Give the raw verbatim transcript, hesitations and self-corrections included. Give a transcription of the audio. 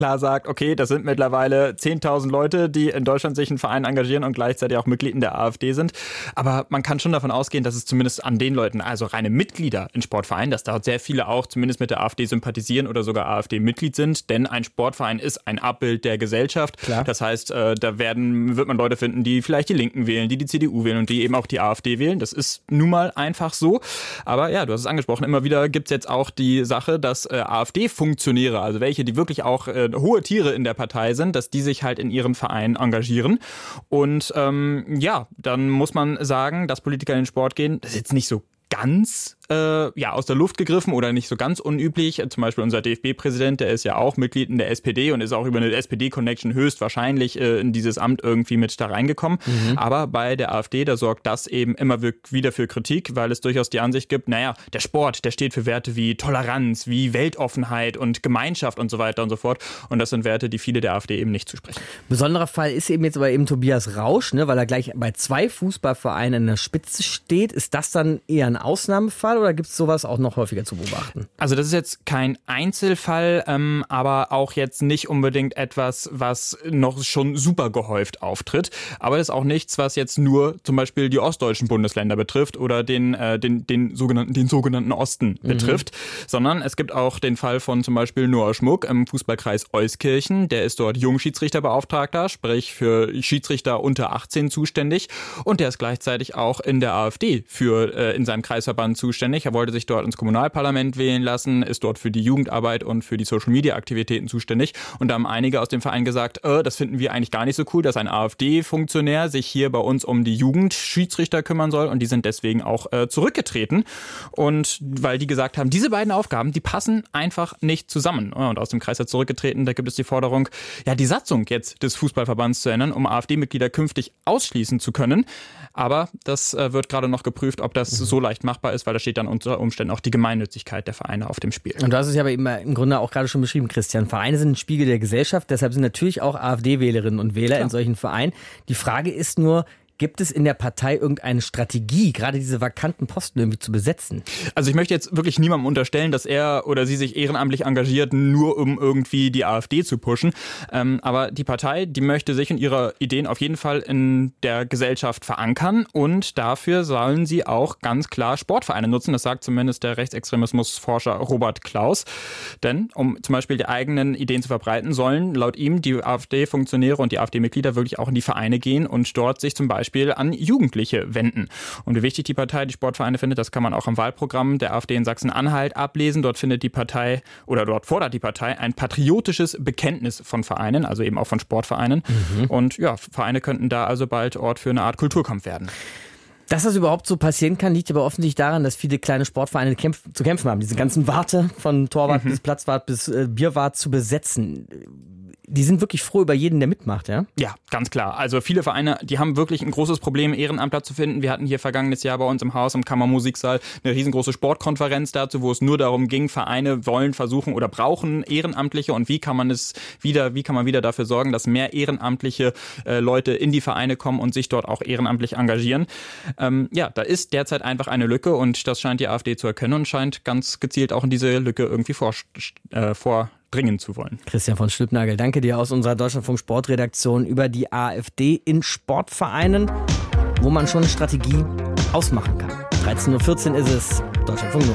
klar sagt, okay, das sind mittlerweile zehntausend Leute, die in Deutschland sich in Vereinen engagieren und gleichzeitig auch Mitglied in der AfD sind. Aber man kann schon davon ausgehen, dass es zumindest an den Leuten, also reine Mitglieder in Sportvereinen, dass dort sehr viele auch zumindest mit der AfD sympathisieren oder sogar AfD-Mitglied sind. Denn ein Sportverein ist ein Abbild der Gesellschaft. Klar. Das heißt, da werden, wird man Leute finden, die vielleicht die Linken wählen, die die C D U wählen und die eben auch die AfD wählen. Das ist nun mal einfach so. Aber ja, du hast es angesprochen, immer wieder gibt es jetzt auch die Sache, dass äh, AfD-Funktionäre, also welche, die wirklich auch äh, hohe Tiere in der Partei sind, dass die sich halt in ihren Vereinen engagieren. Und ähm, ja, dann muss man sagen, dass Politiker in den Sport gehen, das ist jetzt nicht so ganz äh, ja, aus der Luft gegriffen oder nicht so ganz unüblich. Zum Beispiel unser D F B-Präsident, der ist ja auch Mitglied in der S P D und ist auch über eine S P D-Connection höchstwahrscheinlich äh, in dieses Amt irgendwie mit da reingekommen. Mhm. Aber bei der AfD, da sorgt das eben immer wieder für Kritik, weil es durchaus die Ansicht gibt, naja, der Sport, der steht für Werte wie Toleranz, wie Weltoffenheit und Gemeinschaft und so weiter und so fort. Und das sind Werte, die viele der AfD eben nicht zusprechen. Besonderer Fall ist eben jetzt aber eben Tobias Rausch, ne, weil er gleich bei zwei Fußballvereinen in der Spitze steht. Ist das dann eher ein Ausnahmefall oder gibt es sowas auch noch häufiger zu beobachten? Also das ist jetzt kein Einzelfall, ähm, aber auch jetzt nicht unbedingt etwas, was noch schon super gehäuft auftritt. Aber das ist auch nichts, was jetzt nur zum Beispiel die ostdeutschen Bundesländer betrifft oder den, äh, den, den, sogenannten, den sogenannten Osten mhm. betrifft, sondern es gibt auch den Fall von zum Beispiel Noah Schmuck im Fußballkreis Euskirchen. Der ist dort Jungschiedsrichterbeauftragter, sprich für Schiedsrichter unter achtzehn zuständig und der ist gleichzeitig auch in der AfD für äh, in seinem Kreisverband zuständig. Er wollte sich dort ins Kommunalparlament wählen lassen, ist dort für die Jugendarbeit und für die Social-Media-Aktivitäten zuständig. Und da haben einige aus dem Verein gesagt, äh, das finden wir eigentlich gar nicht so cool, dass ein AfD-Funktionär sich hier bei uns um die Jugendschiedsrichter kümmern soll. Und die sind deswegen auch äh, zurückgetreten. Und weil die gesagt haben, diese beiden Aufgaben, die passen einfach nicht zusammen. Und aus dem Kreis hat zurückgetreten, da gibt es die Forderung, ja, die Satzung jetzt des Fußballverbands zu ändern, um AfD-Mitglieder künftig ausschließen zu können. Aber das äh, wird gerade noch geprüft, ob das mhm. so leicht machbar ist, weil da steht dann unter Umständen auch die Gemeinnützigkeit der Vereine auf dem Spiel. Und du hast es ja aber eben im Grunde auch gerade schon beschrieben, Christian. Vereine sind ein Spiegel der Gesellschaft, deshalb sind natürlich auch AfD-Wählerinnen und Wähler Klar. in solchen Vereinen. Die Frage ist nur, gibt es in der Partei irgendeine Strategie, gerade diese vakanten Posten irgendwie zu besetzen? Also ich möchte jetzt wirklich niemandem unterstellen, dass er oder sie sich ehrenamtlich engagiert, nur um irgendwie die AfD zu pushen. Ähm, aber die Partei, die möchte sich und ihre Ideen auf jeden Fall in der Gesellschaft verankern und dafür sollen sie auch ganz klar Sportvereine nutzen. Das sagt zumindest der Rechtsextremismusforscher Robert Klaus. Denn um zum Beispiel die eigenen Ideen zu verbreiten, sollen laut ihm die AfD-Funktionäre und die AfD-Mitglieder wirklich auch in die Vereine gehen und dort sich zum Beispiel an Jugendliche wenden. Und wie wichtig die Partei die Sportvereine findet, das kann man auch im Wahlprogramm der AfD in Sachsen-Anhalt ablesen. Dort findet die Partei oder dort fordert die Partei ein patriotisches Bekenntnis von Vereinen, also eben auch von Sportvereinen. Mhm. Und ja, Vereine könnten da also bald Ort für eine Art Kulturkampf werden. Dass das überhaupt so passieren kann, liegt aber offensichtlich daran, dass viele kleine Sportvereine kämpf- zu kämpfen haben. Diese ganzen Warte von Torwart mhm. bis Platzwart bis äh, Bierwart zu besetzen. Die sind wirklich froh über jeden, der mitmacht, ja? Ja, ganz klar. Also viele Vereine, die haben wirklich ein großes Problem, Ehrenamtler zu finden. Wir hatten hier vergangenes Jahr bei uns im Haus, im Kammermusiksaal, eine riesengroße Sportkonferenz dazu, wo es nur darum ging, Vereine wollen, versuchen oder brauchen Ehrenamtliche und wie kann man es wieder, wie kann man wieder dafür sorgen, dass mehr ehrenamtliche äh, Leute in die Vereine kommen und sich dort auch ehrenamtlich engagieren. Ähm, ja, da ist derzeit einfach eine Lücke und das scheint die AfD zu erkennen und scheint ganz gezielt auch in diese Lücke irgendwie vor, äh, vor dringen zu wollen. Christian von Stülpnagel, danke dir aus unserer Deutschlandfunk Sportredaktion über die AfD in Sportvereinen, wo man schon eine Strategie ausmachen kann. dreizehn Uhr vierzehn ist es, Deutschlandfunk